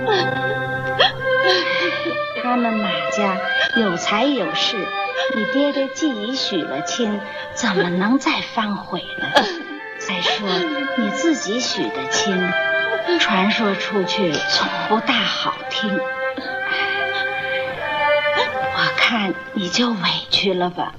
他们马家有财有势，你爹爹既已许了亲，怎么能再反悔呢？再说你自己许的亲，传说出去总不大好听。我看你就委屈了吧。